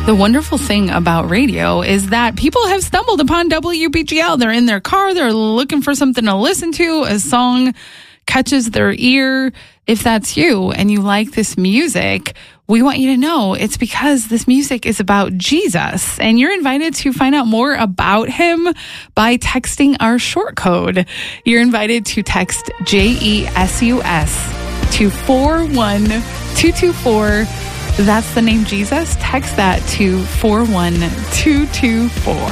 The wonderful thing about radio is that people have stumbled upon WBGL. They're in their car. They're looking for something to listen to. A song catches their ear. If that's you and you like this music, we want you to know it's because this music is about Jesus. And you're invited to find out more about him by texting our short code. You're invited to text JESUS to 41224. That's the name Jesus. Text that to 41224.